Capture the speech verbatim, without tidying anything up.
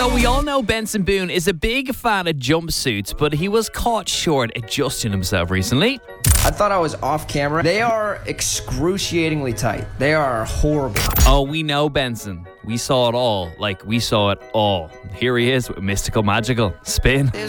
So we all know Benson Boone is a big fan of jumpsuits, but he was caught short adjusting himself recently. I thought I was off camera. They are excruciatingly tight. They are horrible. Oh, we know Benson. We saw it all. Like, we saw it all. Here he is with Mystical Magical. Spin.